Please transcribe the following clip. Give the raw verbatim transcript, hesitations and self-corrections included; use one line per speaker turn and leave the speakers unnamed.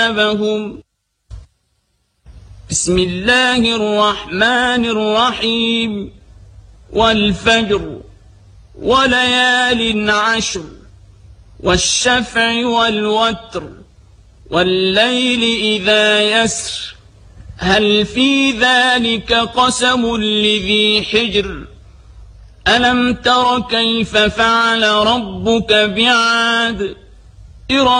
ثيابهم. بسم الله الرحمن الرحيم. والفجر وليال عشر والشفع والوتر والليل إذا يسر هل في ذلك قسم لذي حجر ألم تر كيف فعل ربك بعاد إرم